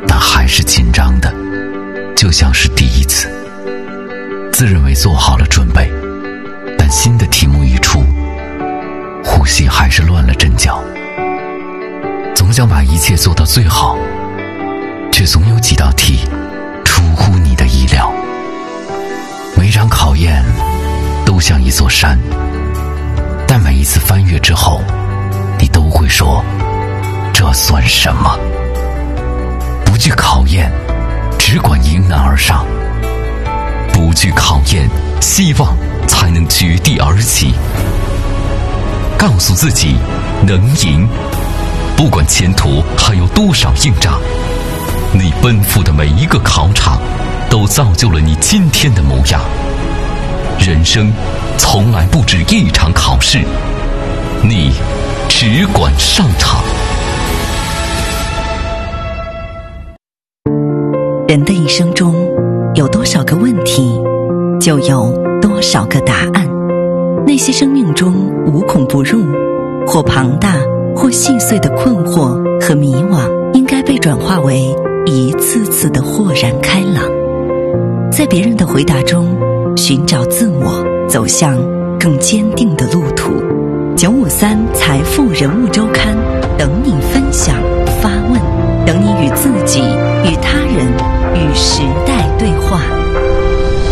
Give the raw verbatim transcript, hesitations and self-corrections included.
但还是紧张的，就像是第一次。自认为做好了准备，但新的题目一出，呼吸还是乱了阵脚。总想把一切做到最好，却总有几道题出乎你的意料。每场考验都像一座山，但每一次翻越之后，你都会说，这算什么？不惧考验，只管迎难而上。不惧考验，希望才能绝地而起。告诉自己能赢，不管前途还有多少硬仗，你奔赴的每一个考场都造就了你今天的模样。人生从来不止一场考试，你只管上场。 人的一生中有多少个问题，就有多少个答案。那些生命中无孔不入，或庞大或细碎的困惑和迷惘，应该被转化为一次次的豁然开朗。在别人的回答中寻找自我，走向更坚定的路途。九五三财富人物周刊，等你分享。